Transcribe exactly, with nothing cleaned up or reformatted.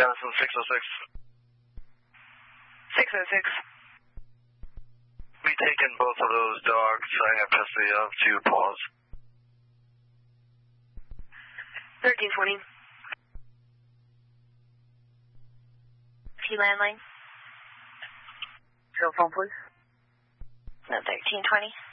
Denison six oh six. six oh six. We taken both of those dogs. I have custody of two paws. thirteen twenty. Key landline. Cell phone, please. No, thirteen twenty.